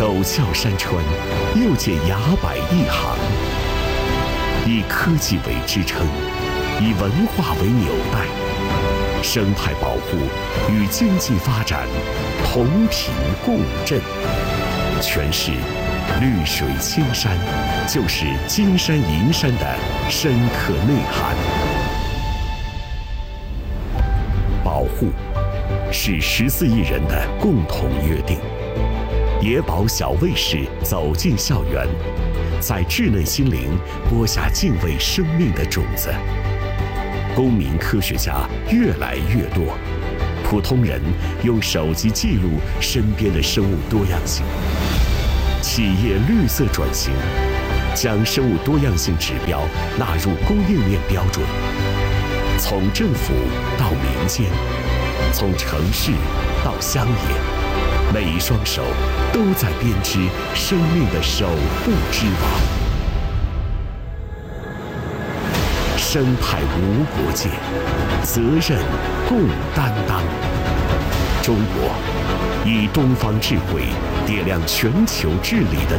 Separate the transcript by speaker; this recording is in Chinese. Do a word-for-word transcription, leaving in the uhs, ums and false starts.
Speaker 1: 陡峭山川，又见崖柏一行。以科技为支撑，以文化为纽带，生态保护与经济发展同频共振。诠释绿水青山就是金山银山的深刻内涵。保护是十四亿人的共同约定。野保小卫士走进校园，在稚嫩心灵播下敬畏生命的种子。公民科学家越来越多，普通人用手机记录身边的生物多样性。企业绿色转型，将生物多样性指标纳入供应链标准。从政府到民间，从城市到乡野，每一双手都在编织生命的守护之网。生态无国界，责任共担当。中国以东方智慧点亮全球治理的